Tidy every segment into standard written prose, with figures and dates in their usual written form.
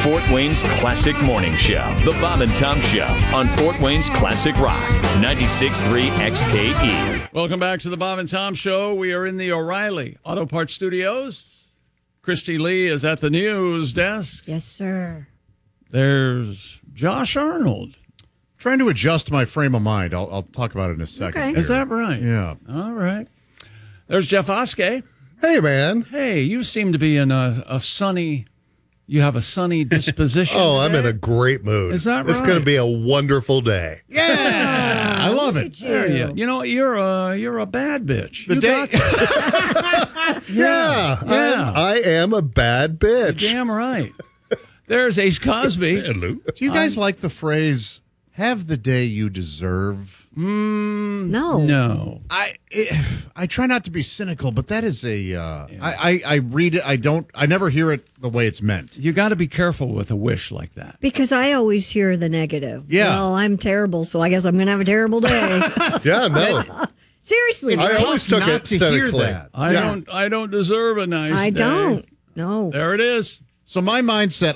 Fort Wayne's Classic Morning Show, The Bob and Tom Show on Fort Wayne's Classic Rock, 96.3 XKE. Welcome back to the Bob and Tom Show. We are in the O'Reilly Auto Parts Studios. Christy Lee is at the news desk. Yes, sir. There's Josh Arnold. Trying to adjust my frame of mind. I'll talk about it in a second. Okay. Is that right? Yeah. All right. There's Jeff Oskey. Hey, man. Hey, you seem to be in a sunny... You have a sunny disposition. Oh, I'm in a great mood. Is that It's right? going to be a wonderful day. Yeah. I love it. There you know, you're a bad bitch. The You day. got- Yeah. Yeah. I am a bad bitch. Damn right. There's Ace Cosby. Hello. Do you guys like the phrase, have the day you deserve? No. No. I try not to be cynical, but that is I read it. I never hear it the way it's meant. You got to be careful with a wish like that. Because I always hear the negative. Yeah. Well, I'm terrible, so I guess I'm going to have a terrible day. Yeah, no. Seriously. I Rick. always took not it to hear cynically. that. I don't deserve a nice I day. don't. No. There it is. So my mindset,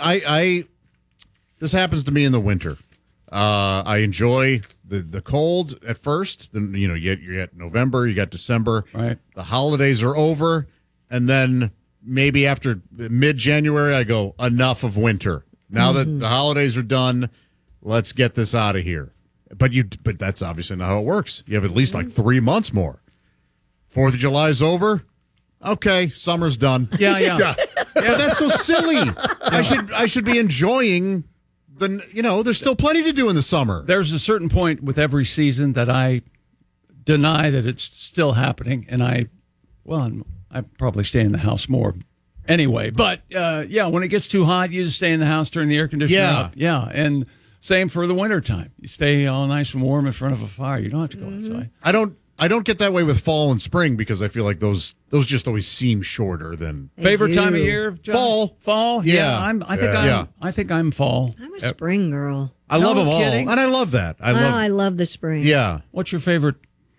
this happens to me in the winter. I enjoy the cold at first. Then you get November, you got December. Right. The holidays are over, and then maybe after mid-January, I go, enough of winter. Now that the holidays are done, let's get this out of here. But that's obviously not how it works. You have at least like 3 months more. 4th of July is over. Okay, summer's done. Yeah. But that's so silly. I should be enjoying there's still plenty to do in the summer. There's a certain point with every season that I deny that it's still happening, and I probably stay in the house more anyway. But when it gets too hot, you just stay in the house, turn the air conditioner up. Yeah, and same for the wintertime. You stay all nice and warm in front of a fire. You don't have to go outside. I don't get that way with fall and spring because I feel like those just always seem shorter than Favorite do. time of year? John? Fall. Yeah. I think I'm fall. I'm a spring girl. I love them all, kidding. and I love that. I love the spring. Yeah. What's your favorite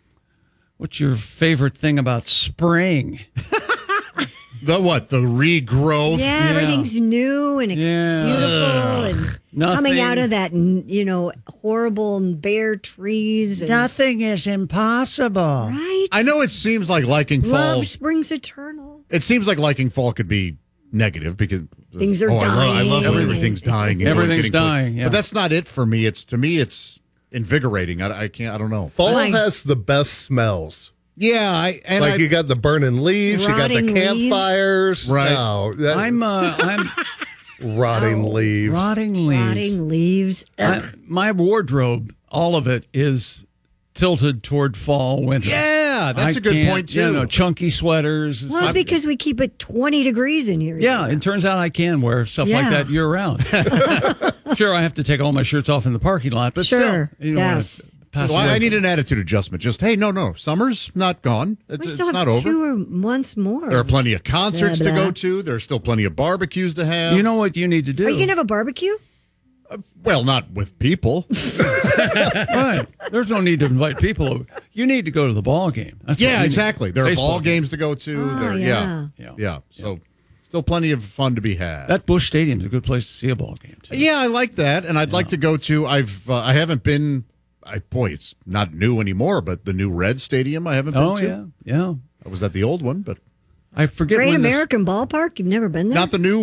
thing about spring? The regrowth? Yeah, everything's new and beautiful and coming out of that, horrible and bare trees. And, Nothing is impossible. right? I know it seems like liking fall. Love springs eternal. It seems like liking fall could be negative because Things are I love dying. when everything's dying. and Everything's getting close. dying, yeah. But that's not it for me. To me, it's invigorating. I don't know. Fall Like- has the best smells. Yeah, You got the burning leaves, you got the Rotting leaves. campfires. Right. No, I'm rotting leaves. rotting leaves. Rotting leaves. Ugh. My wardrobe, all of it is tilted toward fall, winter. Yeah, that's I a good can't- point, too. Chunky sweaters. Well, it's because we keep it 20 degrees in here. Yeah, it turns out I can wear stuff like Yeah. that year round. Sure, I have to take all my shirts off in the parking lot, but Sure, still, you know, yes. pass Well, away I need from- an attitude adjustment. Just, hey, no, summer's not gone. We It's still have not over. 2 months more. There are plenty of concerts Blah, to blah. go to. There's still plenty of barbecues to have. You know what you need to do? Are you going to have a barbecue? Well, not with people. Right. There's no need to invite people over. You need to go to the ball game. That's what you Yeah, need. exactly. There are Baseball ball game. games to go to. Oh, Yeah. So still plenty of fun to be had. That Busch Stadium is a good place to see a ball game, too. Yeah, I like that, and I'd like to go to. I haven't been. It's not new anymore, but the new Red Stadium I haven't been Oh, to. yeah. I was at the old one, but I forget Great when this- American Ballpark? You've never been there? not the new